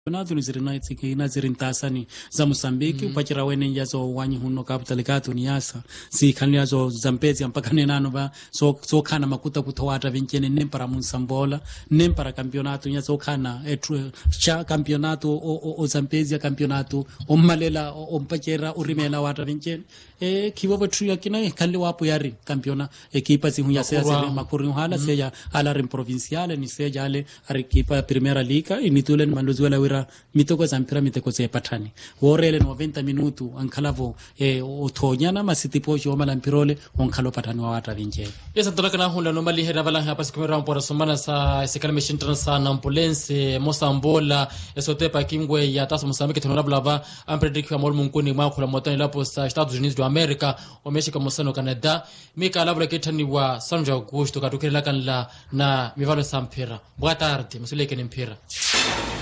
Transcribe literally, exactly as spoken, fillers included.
Campeonato ni zirina itiki ina zirintasani za Mozambique mm. upachira wene njazo wanyi huno capital katu ni yasa si kanlia zo Zambezi mpaka nenano ba so so kana makuta kutowata vincene nempara Musambola nempara campeonato nyazo kana etru cha campeonato o, o, o Zambezi campeonato o malela o, o mpachira urimela wata vincene e kibobo tria kina kanli wapo yari campeona equipa si hunya seya makuru hala mm. seya ala rim provinciale ni seya ale equipa primera liga initule mandozuela wira mitoko za mpira mitoko za patani worele noventa minutu ankalavo e otonyana masitipocho omala mpirole onkalo patani wa wata vinje yesa tolakana hunda no mali hera bala hapa sikumera mpora somana sa sekalme shintana sa nampolense Mosambola esotepa kingwe ya taso Mozambique tonorabla ba ampredict amol munkuni makula motani lapo sa Estados Unidos do America o Mexico mosano Canada mika labra ketani wa Sanja Augusto katukela kanla na mivalo sampira boa tarde musuleke mpira